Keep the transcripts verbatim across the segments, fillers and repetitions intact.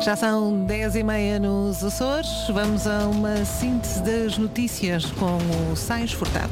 Já são dez e meia nos Açores. Vamos a uma síntese das notícias com o Sainz Furtado.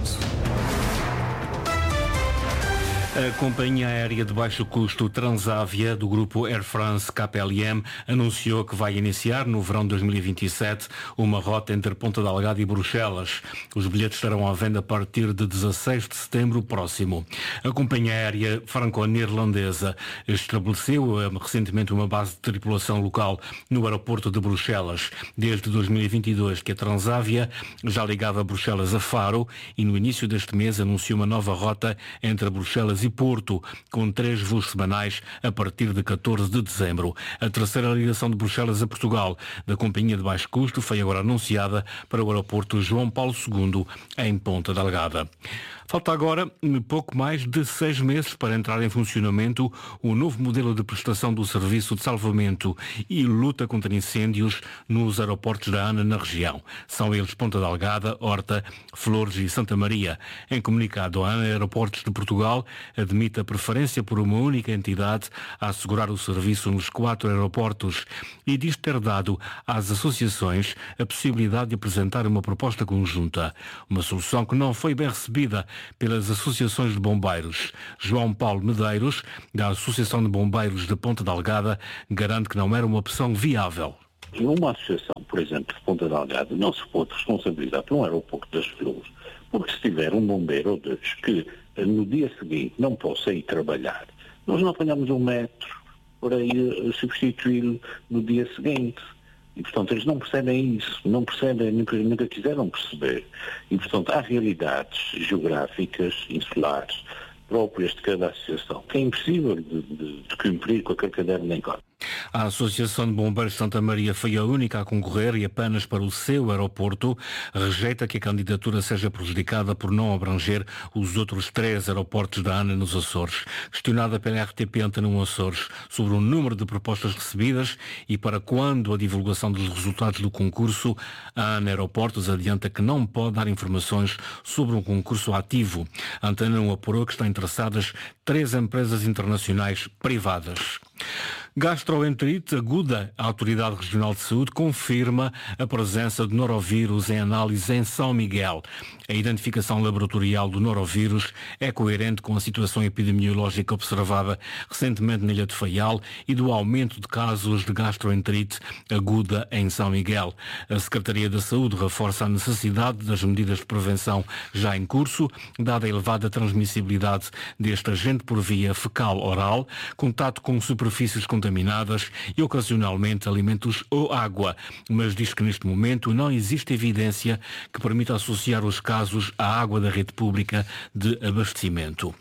A companhia aérea de baixo custo Transavia, do grupo Air France K L M, anunciou que vai iniciar no verão de dois mil e vinte e sete uma rota entre Ponta Delgada e Bruxelas. Os bilhetes estarão à venda a partir de dezasseis de setembro próximo. A companhia aérea franco-neerlandesa estabeleceu recentemente uma base de tripulação local no aeroporto de Bruxelas. Desde dois mil e vinte e dois que a Transavia já ligava Bruxelas a Faro e no início deste mês anunciou uma nova rota entre Bruxelas e Porto, com três voos semanais a partir de catorze de dezembro. A terceira ligação de Bruxelas a Portugal da companhia de baixo custo foi agora anunciada para o aeroporto João Paulo segundo, em Ponta Delgada. Falta agora pouco mais de seis meses para entrar em funcionamento o novo modelo de prestação do serviço de salvamento e luta contra incêndios nos aeroportos da ANA na região. São eles Ponta Delgada, Horta, Flores e Santa Maria. Em comunicado, a ANA Aeroportos de Portugal admite a preferência por uma única entidade a assegurar o serviço nos quatro aeroportos e diz ter dado às associações a possibilidade de apresentar uma proposta conjunta. Uma solução que não foi bem recebida pelas associações de bombeiros. João Paulo Medeiros, da Associação de Bombeiros de Ponta Delgada, garante que não era uma opção viável. Uma associação, por exemplo, de Ponta Delgada, não se pode responsabilizar por um aeroporto das Flores, porque se tiver um bombeiro ou dois que no dia seguinte não possa ir trabalhar, nós não apanhamos um metro para ir substituí-lo no dia seguinte. E, portanto, eles não percebem isso, não percebem, nunca, nunca quiseram perceber. E, portanto, há realidades geográficas, insulares, próprias de cada associação, que é impossível de, de, de cumprir com aquele caderno nem código. A Associação de Bombeiros de Santa Maria foi a única a concorrer e apenas para o seu aeroporto rejeita que a candidatura seja prejudicada por não abranger os outros três aeroportos da ANA nos Açores. Questionada pela R T P Antena um Açores sobre o número de propostas recebidas e para quando a divulgação dos resultados do concurso, a ANA Aeroportos adianta que não pode dar informações sobre um concurso ativo. A Antena um apurou que estão interessadas três empresas internacionais privadas. Gastroenterite aguda. A Autoridade Regional de Saúde confirma a presença de norovírus em análise em São Miguel. A identificação laboratorial do norovírus é coerente com a situação epidemiológica observada recentemente na Ilha de Faial e do aumento de casos de gastroenterite aguda em São Miguel. A Secretaria da Saúde reforça a necessidade das medidas de prevenção já em curso, dada a elevada transmissibilidade deste agente por via fecal-oral, contato com superfícies contaminadas e ocasionalmente alimentos ou água, mas diz que neste momento não existe evidência que permita associar os casos à água da rede pública de abastecimento.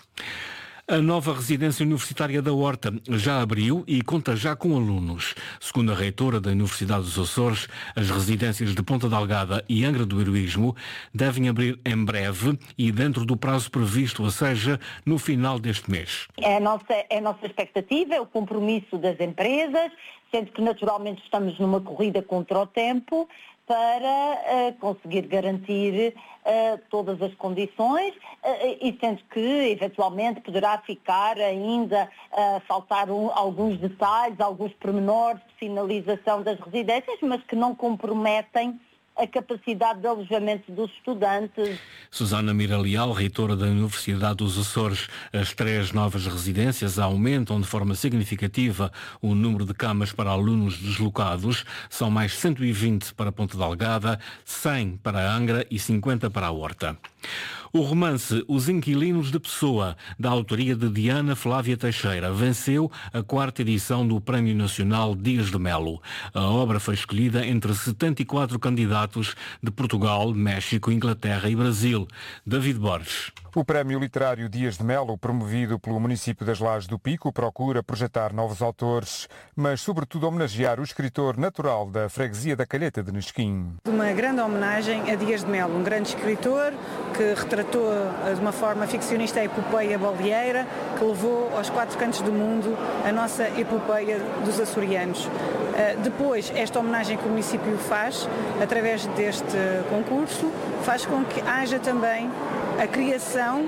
A nova residência universitária da Horta já abriu e conta já com alunos. Segundo a reitora da Universidade dos Açores, as residências de Ponta Delgada e Angra do Heroísmo devem abrir em breve e dentro do prazo previsto, ou seja, no final deste mês. É a nossa, é a nossa expectativa, é o compromisso das empresas, sendo que naturalmente estamos numa corrida contra o tempo, para uh, conseguir garantir uh, todas as condições uh, e sendo que eventualmente poderá ficar ainda uh, faltar um, alguns detalhes, alguns pormenores de finalização das residências, mas que não comprometem a capacidade de alojamento dos estudantes. Susana Mira Leal, reitora da Universidade dos Açores, as três novas residências aumentam de forma significativa o número de camas para alunos deslocados. São mais cento e vinte para Ponta Delgada, cem para a Angra e cinquenta para a Horta. O romance Os Inquilinos de Pessoa, da autoria de Diana Flávia Teixeira, venceu a quarta edição do Prémio Nacional Dias de Melo. A obra foi escolhida entre setenta e quatro candidatos de Portugal, México, Inglaterra e Brasil. David Borges. O Prémio Literário Dias de Melo, promovido pelo município das Lajes do Pico, procura projetar novos autores, mas sobretudo homenagear o escritor natural da freguesia da Calheta de Nesquim. Uma grande homenagem a Dias de Melo, um grande escritor que retratou de uma forma ficcionista a epopeia baleeira, que levou aos quatro cantos do mundo a nossa epopeia dos açorianos. Depois, esta homenagem que o município faz, através deste concurso, faz com que haja também a criação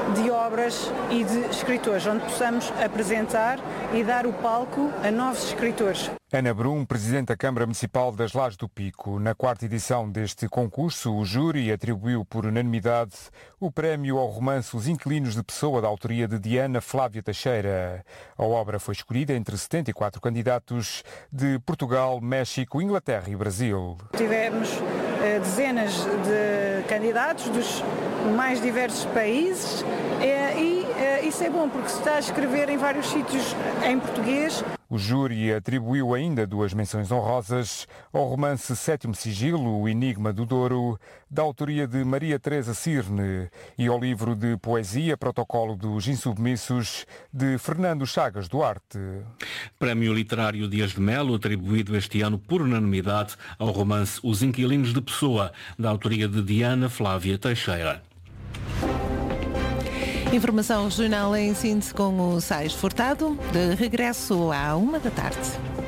de obras e de escritores, onde possamos apresentar e dar o palco a novos escritores. Ana Brum, Presidente da Câmara Municipal das Lajes do Pico. Na quarta edição deste concurso, o júri atribuiu por unanimidade o prémio ao romance Os Inquilinos de Pessoa, da autoria de Diana Flávia Teixeira. A obra foi escolhida entre setenta e quatro candidatos de Portugal, México, Inglaterra e Brasil. Tivemos eh, dezenas de candidatos dos mais diversos países eh, e eh, isso é bom porque se está a escrever em vários sítios em português. O júri atribuiu ainda duas menções honrosas ao romance Sétimo Sigilo, O Enigma do Douro, da autoria de Maria Teresa Cirne, e ao livro de poesia Protocolo dos Insubmissos, de Fernando Chagas Duarte. Prémio Literário Dias de Melo, atribuído este ano por unanimidade ao romance Os Inquilinos de Pessoa, da autoria de Diana Flávia Teixeira. Informação regional em síntese com o Sais Furtado, de regresso à uma da tarde.